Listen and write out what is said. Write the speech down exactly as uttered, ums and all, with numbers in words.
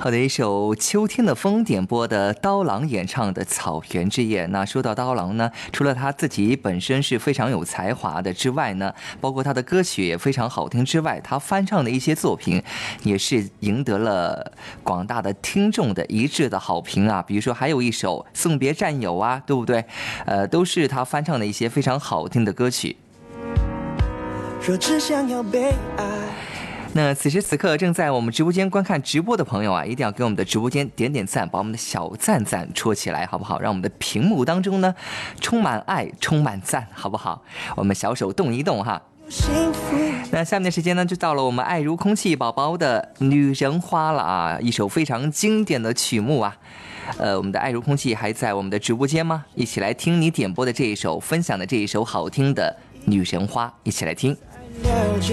好的，一首秋天的风点播的刀郎演唱的《草原之夜》。那说到刀郎呢，除了他自己本身是非常有才华的之外呢，包括他的歌曲也非常好听之外，他翻唱的一些作品也是赢得了广大的听众的一致的好评啊。比如说还有一首《送别战友》啊，对不对？呃，都是他翻唱的一些非常好听的歌曲。 若只想要被爱。 那此时此刻正在我们直播间观看直播的朋友啊，一定要给我们的直播间点点赞，把我们的小赞赞戳起来，好不好？让我们的屏幕当中呢充满爱，充满赞，好不好？我们小手动一动哈。那下面的时间呢，就到了我们爱如空气宝宝的《女人花》了啊，一首非常经典的曲目啊。呃，我们的爱如空气还在我们的直播间吗？一起来听你点播的这一首，分享的这一首好听的《女人花》，一起来听。 了解